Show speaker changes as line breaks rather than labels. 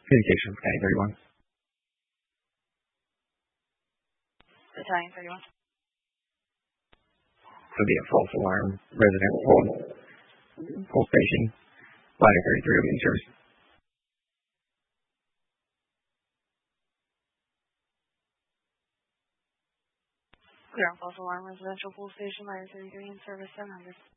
Communication Battalion 31.
Battalion 31.
It'll be a false alarm. Resident full station. Ladder 33 will be in service.
Clear on false alarm. Residential full station. Ladder 33 in service. 700.